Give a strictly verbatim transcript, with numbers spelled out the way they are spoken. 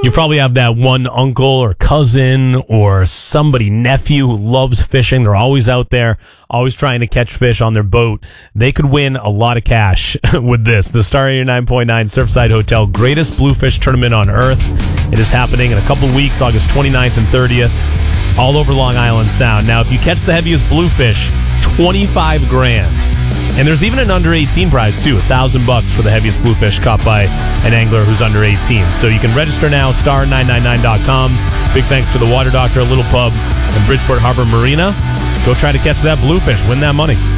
You probably have that one uncle or cousin or somebody, nephew who loves fishing. They're always out there, always trying to catch fish on their boat. They could win a lot of cash with this. The Star eighty-nine point nine Surfside Hotel Greatest Bluefish Tournament on Earth. It is happening in a couple weeks, August twenty-ninth and thirtieth, all over Long Island Sound. Now, if you catch the heaviest bluefish, twenty-five grand. And there's even an under eighteen prize, too, a thousand bucks for the heaviest bluefish caught by an angler who's under eighteen. So you can register now, star nine nine nine dot com. Big thanks to the Water Doctor, Little Pub, and Bridgeport Harbor Marina. Go try to catch that bluefish. Win that money.